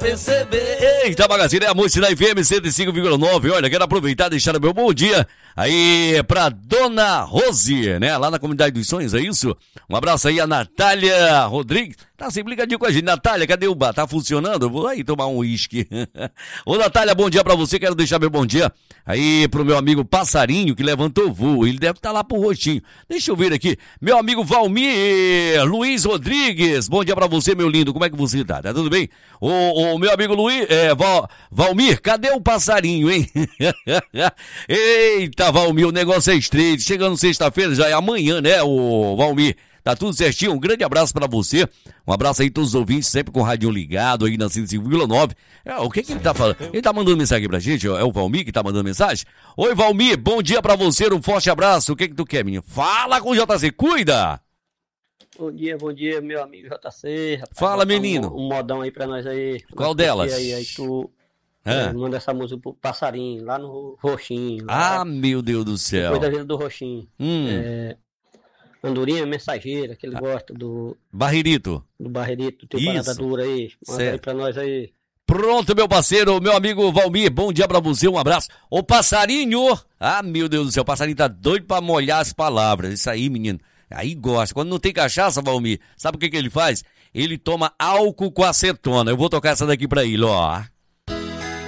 perceber. Eita, Magazine é a música da FM 105,9. Olha, quero aproveitar e deixar o meu bom dia aí pra Dona Rose, né? Lá na Comunidade dos Sonhos, é isso? Um abraço aí a Natália Rodrigues. Tá sempre ligadinho com a gente. Natália, cadê o bar? Tá funcionando? Eu vou aí tomar um uísque. Ô, Natália, bom dia pra você. Quero deixar meu bom dia aí pro meu amigo Passarinho, que levantou voo. Ele deve estar lá pro Roxinho. Deixa eu ver aqui. Meu amigo Valmir Luiz Rodrigues. Bom dia pra você, meu lindo. Como é que você tá? Tá tudo bem? O meu amigo Luiz, Valmir, cadê o Passarinho, hein? Eita, Valmir, o negócio é estreito. Chegando sexta-feira, já é amanhã, né, o Valmir? Tá tudo certinho? Um grande abraço pra você. Um abraço aí a todos os ouvintes, sempre com o radinho ligado aí na 105,9. O que ele tá falando? Ele tá mandando mensagem pra gente? É o Valmir que tá mandando mensagem? Oi, Valmir, bom dia pra você, um forte abraço. O que tu quer, menino? Fala com o JC, cuida! Bom dia, meu amigo JC. Rapaz, fala, menino. Um modão aí pra nós aí. Qual delas? Aí tu manda essa música pro Passarinho, lá no Roxinho. Lá, meu Deus do céu. Depois da vida do Roxinho. Andorinha Mensageira, que ele gosta do... Barreirito. Do Barreirito, teu parada dura aí. Manda aí pra nós aí. Pronto, meu parceiro, meu amigo Valmir, bom dia pra você, um abraço. Ô, Passarinho! Ah, meu Deus do céu, o Passarinho tá doido pra molhar as palavras. Isso aí, menino. Aí gosta. Quando não tem cachaça, Valmir, sabe o que ele faz? Ele toma álcool com acetona. Eu vou tocar essa daqui pra ele, ó.